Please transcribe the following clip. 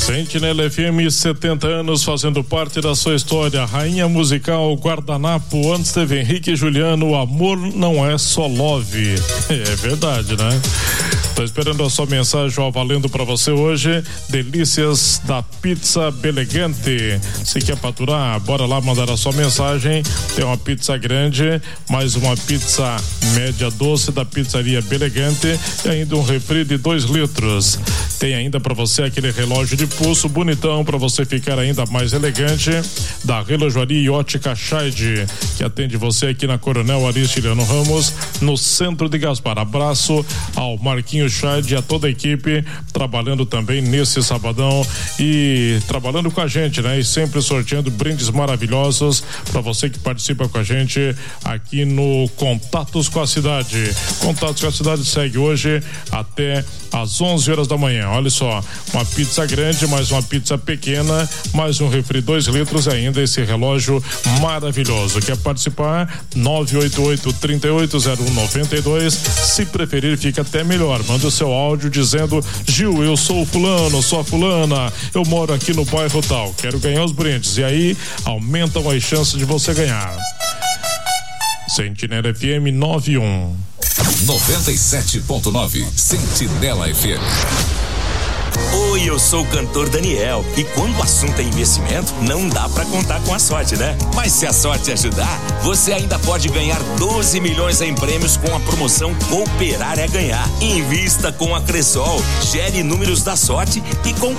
Sentinela FM, 70 anos fazendo parte da sua história. Rainha musical Guardanapo, antes teve Henrique e Juliano, o amor não é só love. É verdade, né? Tô esperando a sua mensagem, ó, valendo pra você hoje. Delícias da Pizza Belegante. Se quer faturar, bora lá mandar a sua mensagem. Tem uma pizza grande, mais uma pizza média doce da Pizzaria Belegante e ainda um refri de 2 litros. Tem ainda pra você aquele relógio de pulso bonitão pra você ficar ainda mais elegante, da Relojoaria e Ótica Scheid, que atende você aqui na Coronel Aristiliano Ramos, no centro de Gaspar. Abraço ao Marquinhos Scheid e a toda a equipe trabalhando também nesse sabadão e trabalhando com a gente, né? E sempre sorteando brindes maravilhosos para você que participa com a gente aqui no Contatos com a Cidade. Contatos com a Cidade segue hoje até às 11 horas da manhã. Olha só, uma pizza grande, mais uma pizza pequena, mais um refri 2 litros e ainda esse relógio maravilhoso. Quer participar? 988-380192. Se preferir, fica até melhor. Manda o seu áudio dizendo: Gil, eu sou fulano, sou a fulana, eu moro aqui no bairro tal, quero ganhar os brindes. E aí aumentam as chances de você ganhar. Sentinela FM 97.9 Sentinela FM. Oi, eu sou o cantor Daniel e quando o assunto é investimento, não dá pra contar com a sorte, né? Mas se a sorte ajudar, você ainda pode ganhar 12 milhões em prêmios com a promoção Cooperar é Ganhar. Invista com a Cressol, gere números da sorte e concorra